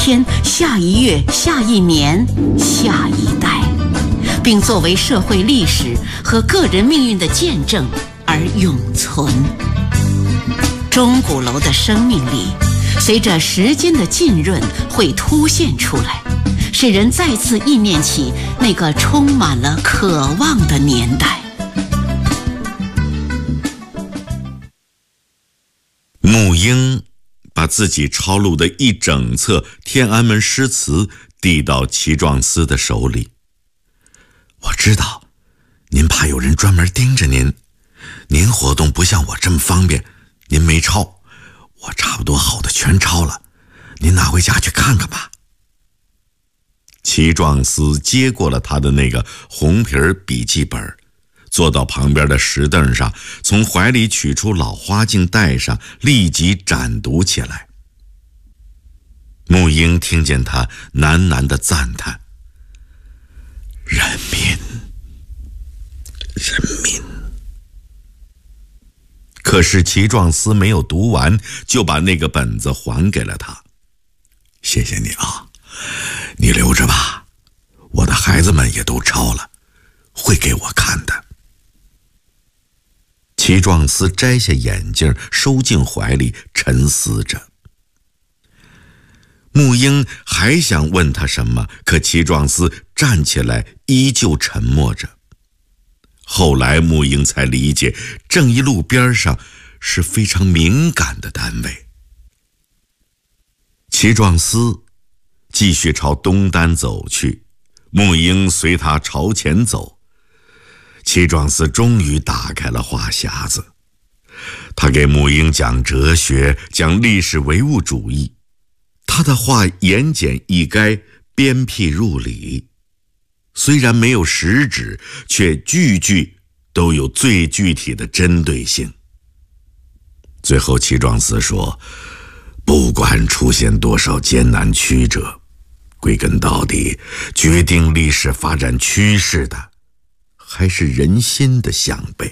天、下一月、下一年、下一代，并作为社会历史和个人命运的见证而永存。钟鼓楼的生命力，随着时间的浸润会凸现出来，使人再次忆念起那个充满了渴望的年代。 沐英把自己抄录的一整册天安门诗词递到齐壮思的手里。我知道您怕有人专门盯着您，您活动不像我这么方便，您没抄，我差不多好的全抄了，您拿回家去看看吧。齐壮思接过了他的那个红皮笔记本，坐到旁边的石凳上，从怀里取出老花镜戴上，立即展读起来。沐英听见他喃喃地赞叹：人民，人民。可是齐壮思没有读完，就把那个本子还给了他。谢谢你啊，你留着吧，我的孩子们也都抄了，会给我看的。齐壮思摘下眼镜，收进怀里，沉思着。沐英还想问他什么，可齐壮思站起来，依旧沉默着。后来沐英才理解，正义路边上是非常敏感的单位。齐壮思继续朝东单走去，沐英随他朝前走。齐壮思终于打开了话匣子，他给沐英讲哲学，讲历史唯物主义。他的话言简意赅，鞭辟入里，虽然没有实质，却句句都有最具体的针对性。最后齐壮思说，不管出现多少艰难曲折，归根到底，决定历史发展趋势的还是人心的向背。